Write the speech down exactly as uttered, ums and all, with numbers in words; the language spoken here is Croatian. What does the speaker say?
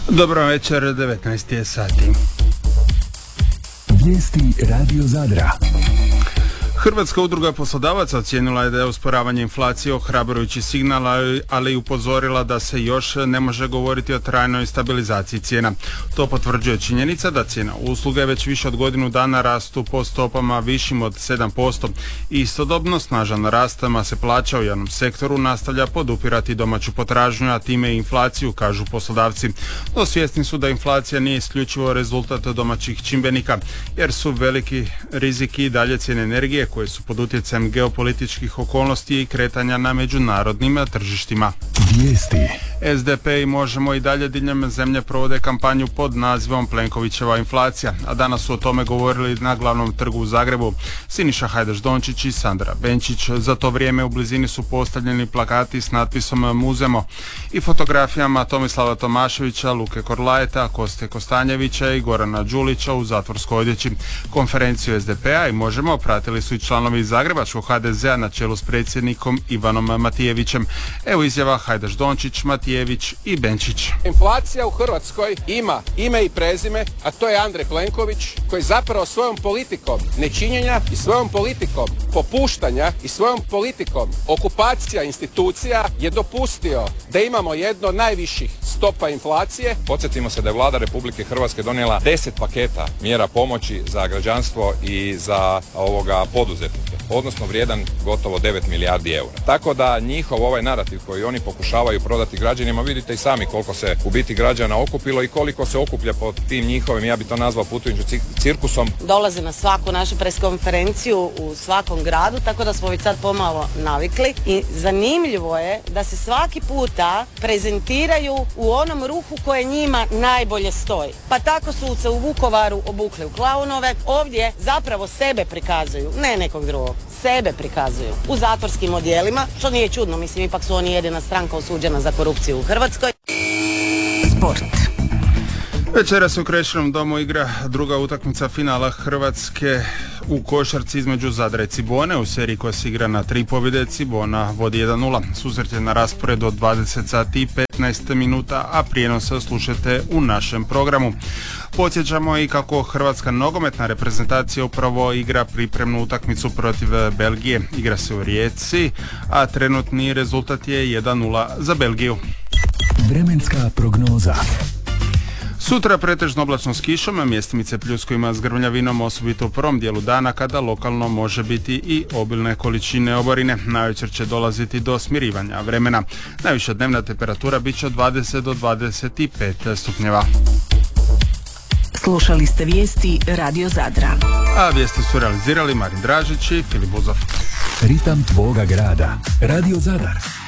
Dobro večer, devetnaest je sati. Vijesti Radio Zadra. Hrvatska udruga poslodavaca ocijenila je da je usporavanje inflacije ohrabrujući signal, ali i upozorila da se još ne može govoriti o trajnoj stabilizaciji cijena. To potvrđuje činjenica da cijena usluge već više od godinu dana rastu po stopama višim od sedam posto. Istodobno snažan rast mase plaća u javnom sektoru nastavlja podupirati domaću potražnju, a time i inflaciju, kažu poslodavci. No svjesni su da inflacija nije isključivo rezultat domaćih čimbenika, jer su veliki riziki i dalje cijene energije koje su pod utjecajem geopolitičkih okolnosti i kretanja na međunarodnim tržištima. Vijesti. S D P i Možemo i dalje diljem zemlje provode kampanju pod nazivom Plenkovićeva inflacija, a danas su o tome govorili na glavnom trgu u Zagrebu Siniša Hajdaš Dončić i Sandra Benčić. Za to vrijeme u blizini su postavljeni plakati s natpisom Muzemo i fotografijama Tomislava Tomaševića, Luke Korlajeta, Koste Kostanjevića i Gorana Đulića u zatvorskoj odjeći. Konferenciju S D P-a i Možemo pratili su i članovi zagrebačkog H D Z-a na čelu s predsjednikom Ivanom Matijevićem. Evo izjava Hajdaš Dončić, Matijević i Benčić. Inflacija u Hrvatskoj ima ime i prezime, a to je Andrej Plenković, koji zapravo svojom politikom nečinjenja i svojom politikom popuštanja i svojom politikom okupacija institucija je dopustio da imamo jedno od najviših stopa inflacije. Podsjetimo se da je Vlada Republike Hrvatske donijela deset paketa mjera pomoći za građanstvo i za ovoga poduzetnike, odnosno vrijedan gotovo devet milijardi eura. Tako da njihov ovaj narativ koji oni pokušavaju prodati građanima, vidite i sami koliko se u biti građana okupilo i koliko se okuplja pod tim njihovim, ja bi to nazvao putujućim cirkusom. Dolaze na svaku našu preskonferenciju u svakom gradu, tako da smo već sad pomalo navikli i zanimljivo je da se svaki puta prezentiraju u onom ruhu koje njima najbolje stoji. Pa tako su se u Vukovaru obukli u klaunove, ovdje zapravo sebe prikazuju, ne nekog drugog, sebe prikazuju u zatvorskim odjelima, što nije čudno, mislim ipak su oni jedina stranka osuđena za korupciju u Hrvatskoj. Sport. Večera se u Krešenom domu igra druga utakmica finala Hrvatske u košarci između Zadra i Cibone. U seriji koja se igra na tri pobjede Cibona vodi jedan nula. Susret je na rasporedu od dvadeset sati i petnaest minuta, a prijenos slušajte u našem programu. Podsjećamo i kako hrvatska nogometna reprezentacija upravo igra pripremnu utakmicu protiv Belgije. Igra se u Rijeci, a trenutni rezultat je jedan nula za Belgiju. Vremenska prognoza. Sutra pretežno oblačno s kišom, mjestimice pljuskovima s grmljavinom, osobito u prvom dijelu dana kada lokalno može biti i obilne količine oborine. Navečer će dolaziti do smirivanja vremena. Najviša dnevna temperatura bit će od dvadeset do dvadeset pet stupnjeva. Slušali ste vijesti Radio Zadra. A vijesti su realizirali Marin Dražić i Filip Buzov. Ritam tvoga grada. Radio Zadar.